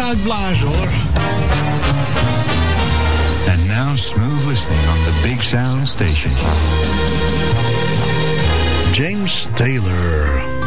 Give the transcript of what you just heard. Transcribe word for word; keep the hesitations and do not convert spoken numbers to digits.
uitblazen, hoor. And now smooth listening on the Big Sound Station. James Taylor.